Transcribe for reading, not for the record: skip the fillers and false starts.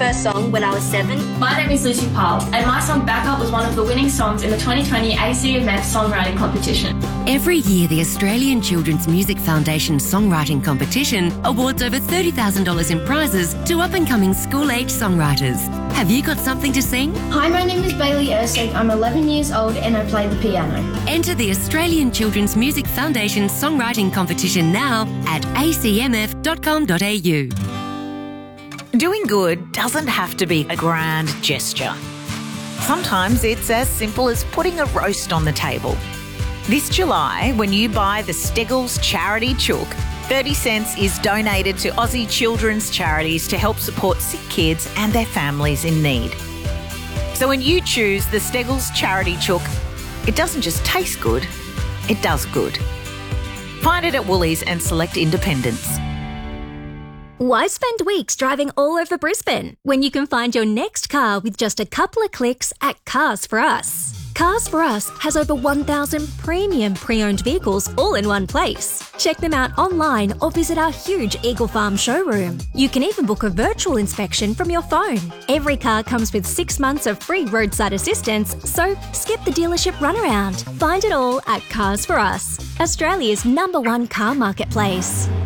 first song when I was 7. My name is Lucy Powell, and my song Backup was one of the winning songs in the 2020 ACMF Songwriting Competition. Every year, the Australian Children's Music Foundation Songwriting Competition awards over $30,000 in prizes to up-and-coming school-age songwriters. Have you got something to sing? Hi, my name is Bailey Ersig. I'm 11 years old and I play the piano. Enter the Australian Children's Music Foundation Songwriting Competition now at acmf.com.au. Doing good doesn't have to be a grand gesture. Sometimes it's as simple as putting a roast on the table. This July, when you buy the Steggles Charity Chook, 30 cents is donated to Aussie children's charities to help support sick kids and their families in need. So when you choose the Steggles Charity Chook, it doesn't just taste good, it does good. Find it at Woolies and select independents. Why spend weeks driving all over Brisbane when you can find your next car with just a couple of clicks at Cars For Us? Cars For Us has over 1,000 premium pre-owned vehicles all in one place. Check them out online or visit our huge Eagle Farm showroom. You can even book a virtual inspection from your phone. Every car comes with 6 months of free roadside assistance, so skip the dealership runaround. Find it all at Cars For Us, Australia's #1 car marketplace.